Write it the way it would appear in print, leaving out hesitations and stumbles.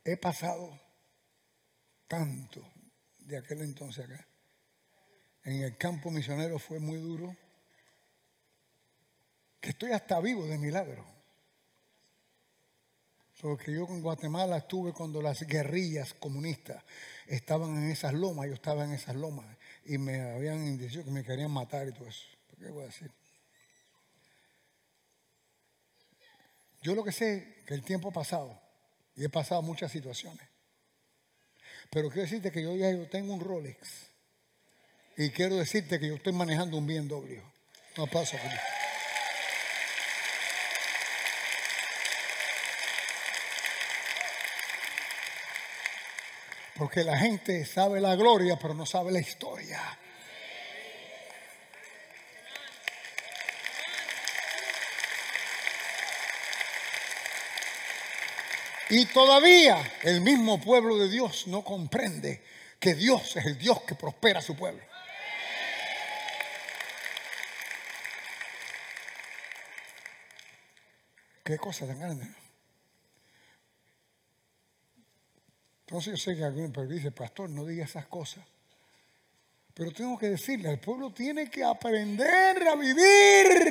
he pasado tanto de aquel entonces acá. En el campo misionero fue muy duro, que estoy hasta vivo de milagro. Porque yo en Guatemala estuve cuando las guerrillas comunistas estaban en esas lomas, yo estaba en esas lomas y me habían dicho que me querían matar y todo eso. ¿Qué voy a decir? Yo lo que sé es que el tiempo ha pasado y he pasado muchas situaciones. Pero quiero decirte que yo tengo un Rolex y quiero decirte que yo estoy manejando un BMW. No pasa por eso. Porque la gente sabe la gloria, pero no sabe la historia. Y todavía el mismo pueblo de Dios no comprende que Dios es el Dios que prospera a su pueblo. Qué cosa tan grande. Entonces yo sé que alguien dice, pastor, no diga esas cosas. Pero tengo que decirle, el pueblo tiene que aprender a vivir